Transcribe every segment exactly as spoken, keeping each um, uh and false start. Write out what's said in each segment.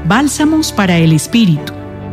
Bálsamos para el Espíritu.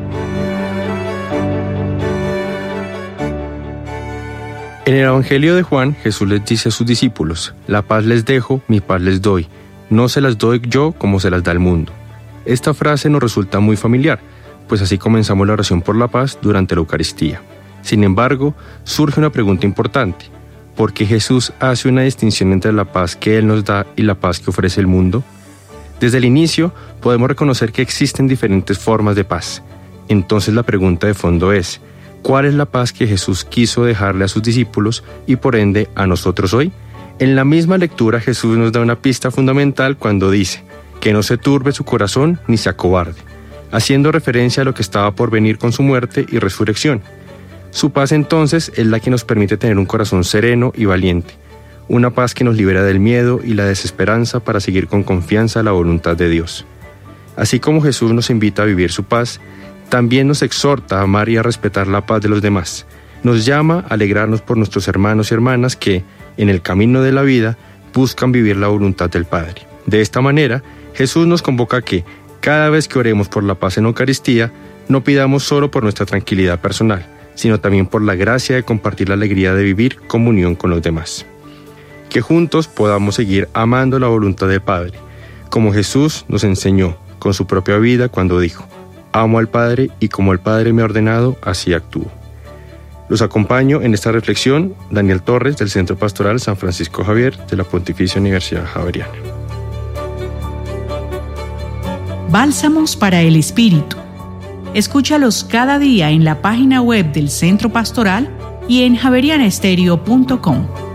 En el Evangelio de Juan, Jesús les dice a sus discípulos: la paz les dejo, mi paz les doy. No se las doy yo como se las da el mundo. Esta frase nos resulta muy familiar, pues así comenzamos la oración por la paz durante la Eucaristía. Sin embargo, surge una pregunta importante: ¿por qué Jesús hace una distinción entre la paz que Él nos da y la paz que ofrece el mundo? Desde el inicio, podemos reconocer que existen diferentes formas de paz. Entonces la pregunta de fondo es: ¿cuál es la paz que Jesús quiso dejarle a sus discípulos y por ende a nosotros hoy? En la misma lectura, Jesús nos da una pista fundamental cuando dice que no se turbe su corazón ni se acobarde, haciendo referencia a lo que estaba por venir con su muerte y resurrección. Su paz entonces es la que nos permite tener un corazón sereno y valiente, una paz que nos libera del miedo y la desesperanza para seguir con confianza la voluntad de Dios. Así como Jesús nos invita a vivir su paz, también nos exhorta a amar y a respetar la paz de los demás. Nos llama a alegrarnos por nuestros hermanos y hermanas que, en el camino de la vida, buscan vivir la voluntad del Padre. De esta manera, Jesús nos convoca a que, cada vez que oremos por la paz en Eucaristía, no pidamos solo por nuestra tranquilidad personal, sino también por la gracia de compartir la alegría de vivir comunión con los demás. Que juntos podamos seguir amando la voluntad del Padre, como Jesús nos enseñó con su propia vida cuando dijo: amo al Padre y como el Padre me ha ordenado, así actúo. Los acompaño en esta reflexión, Daniel Torres, del Centro Pastoral San Francisco Javier, de la Pontificia Universidad Javeriana. Bálsamos para el Espíritu. Escúchalos cada día en la página web del Centro Pastoral y en javeriana estéreo punto com.